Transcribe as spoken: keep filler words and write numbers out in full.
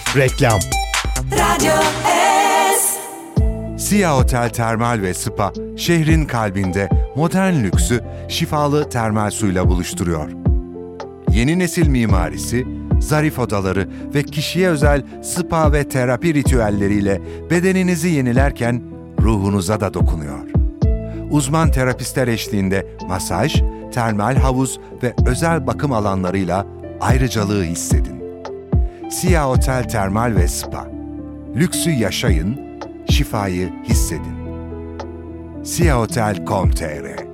Reklam. Radyo S. Sia Otel Termal ve Spa, şehrin kalbinde modern lüksü şifalı termal suyla buluşturuyor. Yeni nesil mimarisi, zarif odaları ve kişiye özel spa ve terapi ritüelleriyle bedeninizi yenilerken ruhunuza da dokunuyor. Uzman terapistler eşliğinde masaj, termal havuz ve özel bakım alanlarıyla ayrıcalığı hissedin. Sia Otel Termal ve Spa. Lüksü yaşayın, şifayı hissedin. sia otel nokta com nokta tr